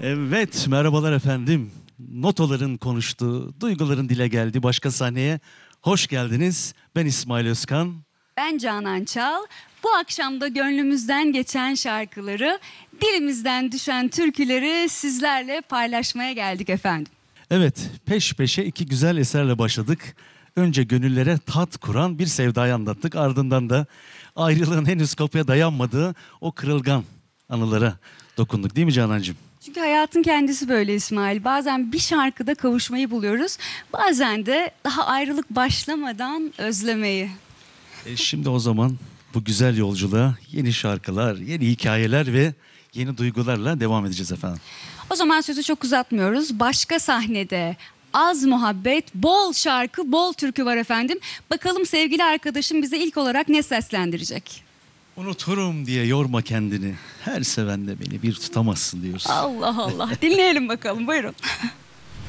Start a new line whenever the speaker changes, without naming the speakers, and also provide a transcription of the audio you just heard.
Evet, merhabalar efendim. Notaların konuştuğu, duyguların dile geldiği başka sahneye hoş geldiniz. Ben İsmail Özkan.
Ben Canan Çal. Bu akşam da gönlümüzden geçen şarkıları, dilimizden düşen türküleri sizlerle paylaşmaya geldik efendim.
Evet, peş peşe iki güzel eserle başladık. Önce gönüllere tat kuran bir sevdayı anlattık. Ardından da ayrılığın henüz kapıya dayanmadığı o kırılgan anılara dokunduk, değil mi Canancığım?
Çünkü hayatın kendisi böyle İsmail. Bazen bir şarkıda kavuşmayı buluyoruz. Bazen de daha ayrılık başlamadan özlemeyi.
Şimdi o zaman bu güzel yolculuğa yeni şarkılar, yeni hikayeler ve yeni duygularla devam edeceğiz efendim.
O zaman sözü çok uzatmıyoruz. Başka sahnede az muhabbet, bol şarkı, bol türkü var efendim. Bakalım sevgili arkadaşım bize ilk olarak ne seslendirecek?
Unuturum diye yorma kendini. Her sevende beni bir tutamazsın diyoruz.
Allah Allah. Dinleyelim bakalım, buyurun.